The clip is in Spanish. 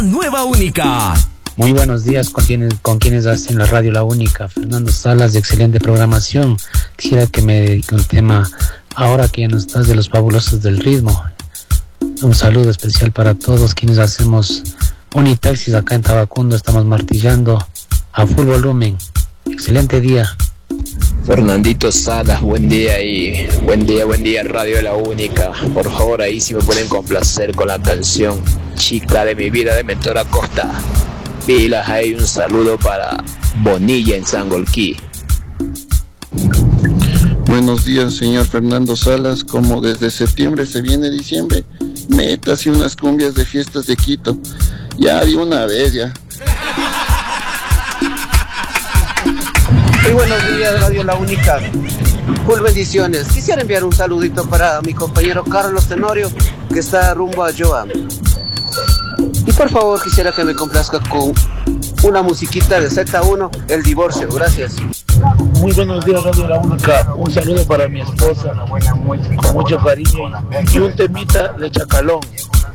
Nueva Única. Muy buenos días con quienes hacen la radio La Única. Fernando Salas, de excelente programación. Quisiera que me dedique un tema ahora que ya no estás, de los fabulosos del ritmo. Un saludo especial para todos quienes hacemos Unitaxis acá en Tabacundo. Estamos martillando a full volumen. Excelente día. Fernandito Salas, buen día y buen día Radio La Única. Por favor, ahí si me pueden complacer con la canción Chica de mi vida de Mentor Acosta. Pilas, ahí un saludo para Bonilla en Sangolquí. Buenos días, señor Fernando Salas. Como desde septiembre se viene diciembre, métase unas cumbias de fiestas de Quito. Ya de una vez ya. Muy buenos días, Radio La Única. Full bendiciones. Quisiera enviar un saludito para mi compañero Carlos Tenorio, que está rumbo a Joa. Y por favor, quisiera que me complazca con una musiquita de Z1, El Divorcio. Gracias. Muy buenos días, Radio La Única. Un saludo para mi esposa, con mucho cariño, y un temita de Chacalón.